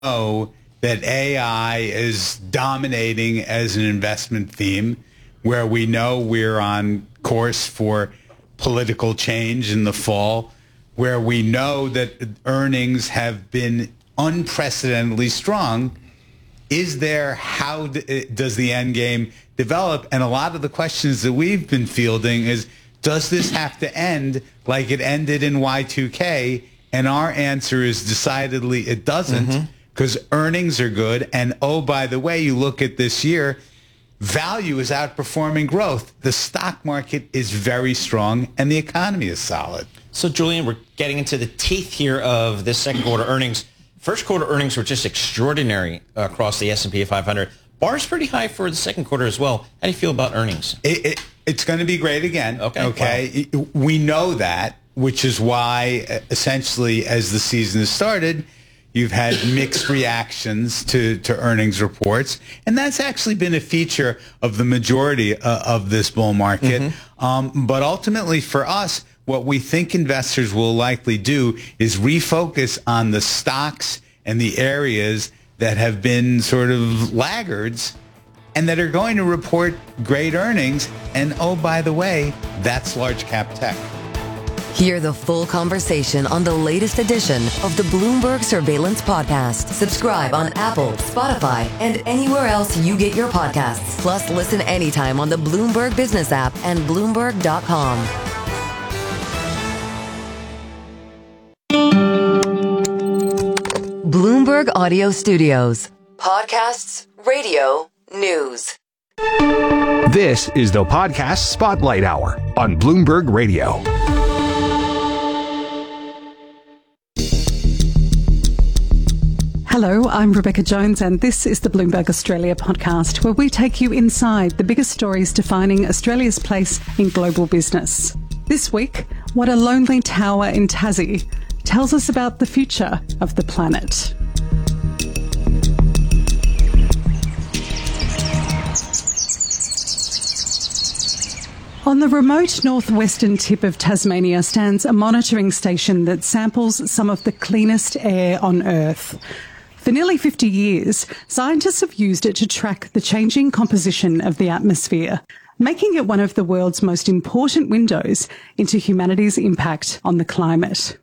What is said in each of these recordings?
know that AI is dominating as an investment theme, where we know we're on course for political change in the fall, where we know that earnings have been unprecedentedly strong. Is there, how does the end game develop? And a lot of the questions that we've been fielding is, does this have to end like it ended in Y2K? And our answer is decidedly it doesn't, because earnings are good. And oh, by the way, you look at this year, value is outperforming growth. The stock market is very strong and the economy is solid. So, Julian, we're getting into the teeth here of this second quarter earnings. First quarter earnings were just extraordinary across the S&P 500. Bar's pretty high for the second quarter as well. How do you feel about earnings? It's going to be great again. Okay. Wow. We know that, which is why essentially as the season has started, you've had mixed reactions to earnings reports. And that's actually been a feature of the majority of this bull market. But ultimately for us, what we think investors will likely do is refocus on the stocks and the areas that have been sort of laggards and that are going to report great earnings. And oh, by the way, that's large cap tech. Hear the full conversation on the latest edition of the Bloomberg Surveillance Podcast. Subscribe on Apple, Spotify, and anywhere else you get your podcasts. Plus, listen anytime on the Bloomberg Business app and Bloomberg.com. Bloomberg Audio Studios. Podcasts, radio, news. This is the Podcast Spotlight Hour on Bloomberg Radio. Hello, I'm Rebecca Jones, and this is the Bloomberg Australia podcast, where we take you inside the biggest stories defining Australia's place in global business. This week, what a lonely tower in Tassie tells us about the future of the planet. On the remote northwestern tip of Tasmania stands a monitoring station that samples some of the cleanest air on Earth. For nearly 50 years, scientists have used it to track the changing composition of the atmosphere, making it one of the world's most important windows into humanity's impact on the climate.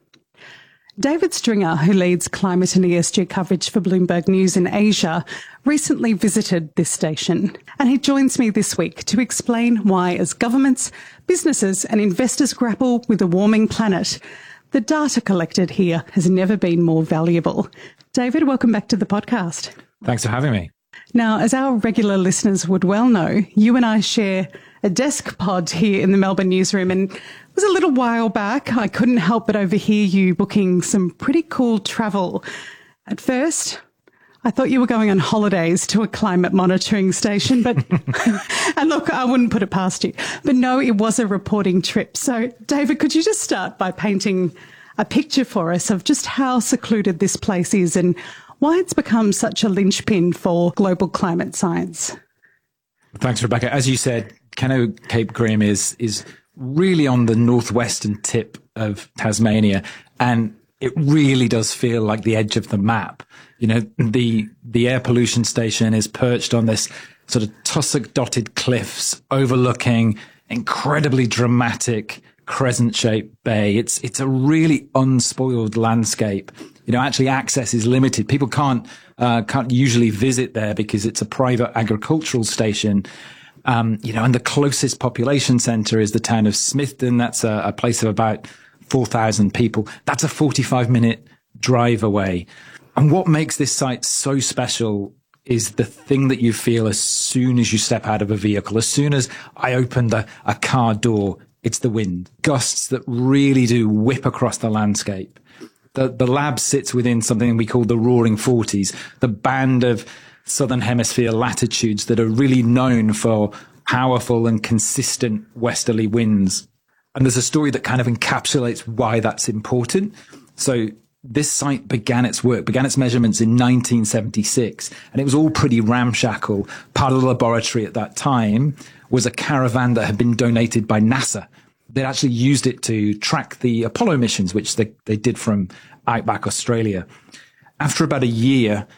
David Stringer, who leads climate and ESG coverage for Bloomberg News in Asia, recently visited this station. And he joins me this week to explain why, as governments, businesses and investors grapple with a warming planet, the data collected here has never been more valuable. David, welcome back to the podcast. Thanks for having me. Now, as our regular listeners would well know, you and I share a desk pod here in the Melbourne newsroom, and it was a little while back. I couldn't help but overhear you booking some pretty cool travel. At first, I thought you were going on holidays to a climate monitoring station, but, and look, I wouldn't put it past you. But no, it was a reporting trip. So, David, could you just start by painting a picture for us of just how secluded this place is and why it's become such a linchpin for global climate science? Thanks, Rebecca. As you said, Keno Cape Grim is really on the northwestern tip of Tasmania, and it really does feel like the edge of the map. You know, the air pollution station is perched on this sort of tussock-dotted cliffs overlooking incredibly dramatic crescent-shaped bay. It's a really unspoiled landscape. You know, actually access is limited. People can't usually visit there because it's a private agricultural station. You know, and the closest population center is the town of Smithton. That's a place of about 4,000 people. That's a 45-minute drive away. And what makes this site so special is the thing that you feel as soon as you step out of a vehicle. As soon as I opened a car door, it's the wind. Gusts that really do whip across the landscape. The lab sits within something we call the Roaring Forties, the band of Southern Hemisphere latitudes that are really known for powerful and consistent westerly winds. And there's a story that kind of encapsulates why that's important. So this site began its measurements in 1976, and it was all pretty ramshackle. Part of the laboratory at that time was a caravan that had been donated by NASA. They'd actually used it to track the Apollo missions, which they did from outback Australia. after about a year,